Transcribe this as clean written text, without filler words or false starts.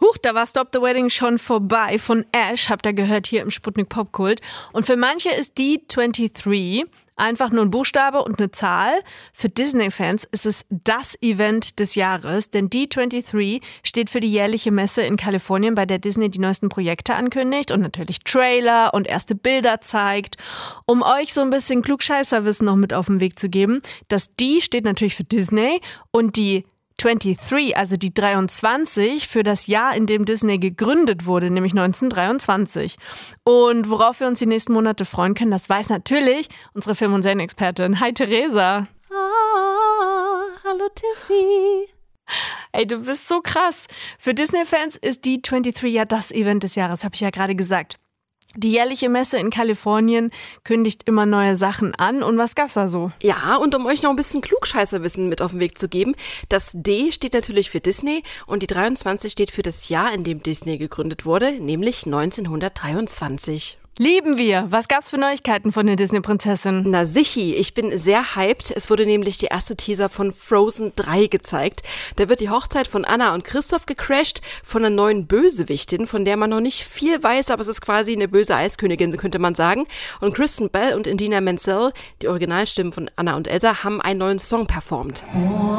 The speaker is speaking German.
Huch, da war Stop the Wedding schon vorbei von Ash, habt ihr gehört hier im Sputnik Popkult. Und für manche ist D23 einfach nur ein Buchstabe und eine Zahl. Für Disney-Fans ist es das Event des Jahres, denn D23 steht für die jährliche Messe in Kalifornien, bei der Disney die neuesten Projekte ankündigt und natürlich Trailer und erste Bilder zeigt. Um euch so ein bisschen Klugscheißerwissen noch mit auf den Weg zu geben, das D steht natürlich für Disney und die 23, also die 23, für das Jahr, in dem Disney gegründet wurde, nämlich 1923. Und worauf wir uns die nächsten Monate freuen können, das weiß natürlich unsere Film- und Serienexpertin. Hi Theresa. Hallo Tiffy. Ey, du bist so krass. Für Disney-Fans ist die 23 ja das Event des Jahres, habe ich ja gerade gesagt. Die jährliche Messe in Kalifornien kündigt immer neue Sachen an. Und was gab's da so? Ja, und um euch noch ein bisschen Klugscheißerwissen mit auf den Weg zu geben, das D steht natürlich für Disney und die 23 steht für das Jahr, in dem Disney gegründet wurde, nämlich 1923. Lieben wir. Was gab's für Neuigkeiten von der Disney-Prinzessin? Na sichi, ich bin sehr hyped. Es wurde nämlich die erste Teaser von Frozen 3 gezeigt. Da wird die Hochzeit von Anna und Christoph gecrasht von einer neuen Bösewichtin, von der man noch nicht viel weiß, aber es ist quasi eine böse Eiskönigin, könnte man sagen. Und Kristen Bell und Idina Menzel, die Originalstimmen von Anna und Elsa, haben einen neuen Song performt.